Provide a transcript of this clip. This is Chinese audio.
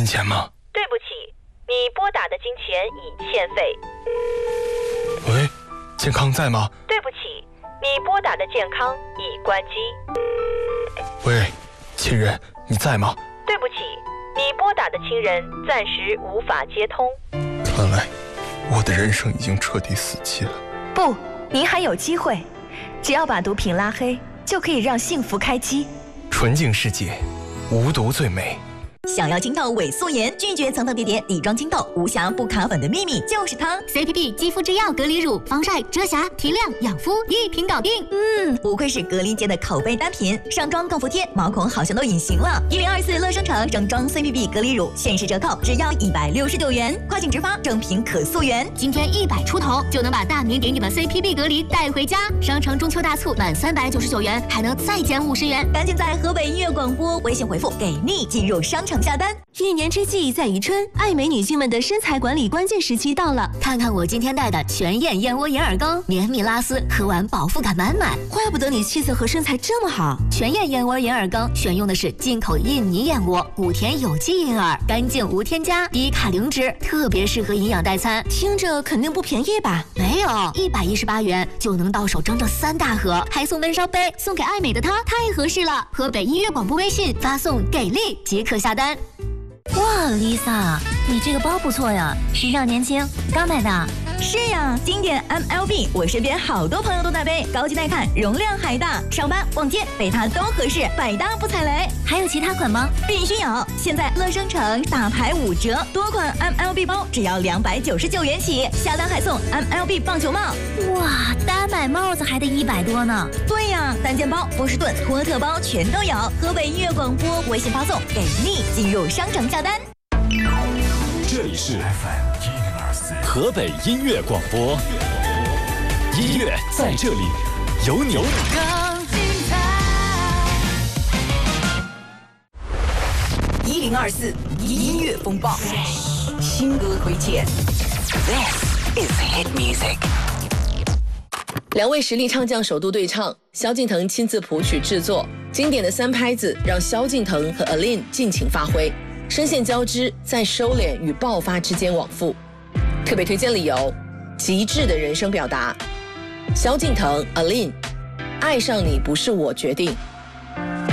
金钱吗？ 对不起，你拨打的金钱已欠费。 喂，健康在吗？ 对不起，你拨打的健康已关机。 喂，亲人，你在吗？ 对不起，你拨打的亲人暂时无法接通。 看来我的人生已经彻底死期了。 不，您还有机会，只要把毒品拉黑，就可以让幸福开机。 纯净世界，无毒最美。 想要清透伪素颜，拒绝层层叠叠底妆清透，无瑕不卡粉的秘密就是它。 CPB 肌肤之钥隔离乳，防晒、遮瑕、提亮、养肤，一瓶搞定。 不愧是隔离界的口碑单品，上妆更服帖，毛孔好像都隐形了。1024乐生城整装 CPB 隔离乳限时折扣，只要169元，跨境直发，整瓶可溯源。 今天100出头就能把大名鼎鼎的 CPB 隔离带回家。商城中秋大促，满399元还能再减50元。 赶紧在河北音乐广播微信回复给力进入商城下单。 一年之计在于春，爱美女性们的身材管理关键时期到了。 看看我今天带的全燕燕窝银耳羹，绵密拉丝，喝完饱腹感满满。 怪不得你气色和身材这么好。 全燕燕窝银耳羹选用的是进口印尼燕窝，谷田有机银耳，干净无添加，低卡零脂，特别适合营养代餐。 听着肯定不便宜吧？ 没有，118元就能到手整整3大盒，还送闷烧杯，送给爱美的她太合适了。河北音乐广播微信发送给力即可下单。 哇 ，Lisa， 你这个包不错呀，时尚年轻，刚买的。 是呀，经典 MLB， 我身边好多朋友都在背，高级耐看，容量还大，上班逛街背它都合适，百搭不踩雷。 还有其他款吗？ 必须有！现在乐生城大牌5折，多款 MLB 包只要299元起，下单还送 MLB 棒球帽。 哇，单买帽子还得100多呢。 对呀，单件包、波士顿、托特包全都有。河北音乐广播微信发送给力，进入商城下单。 这里是 FM 河北音乐广播，音乐在这里，有你。 1024音乐风暴，新歌推荐。This is hit music。 2位实力唱将首度对唱，萧敬腾亲自谱曲制作，经典的3拍子让萧敬腾和 Aline 尽情发挥，声线交织，在收敛与爆发之间往复。特别推荐理由：极致的人生表达。萧敬腾 Aline， 爱上你不是我决定。